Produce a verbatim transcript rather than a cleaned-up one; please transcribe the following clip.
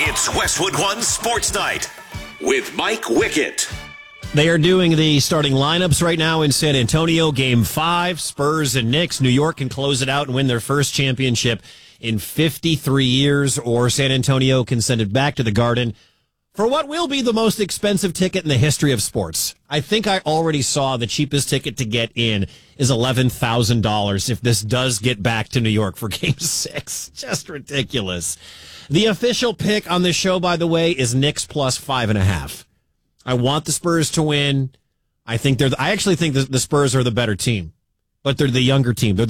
It's Westwood One Sports Night with Mike Wickett. They are doing the starting lineups right now in San Antonio. Game five, Spurs and Knicks. New York can close it out and win their first championship in fifty-three years, or San Antonio can send it back to the Garden for what will be the most expensive ticket in the history of sports. I think I already saw the cheapest ticket to get in is eleven thousand dollars if this does get back to New York for Game six. Just ridiculous. The official pick on this show, by the way, is Knicks plus five and a half. I want the Spurs to win. I think they're. The, I actually think the, the Spurs are the better team, but they're the younger team. They're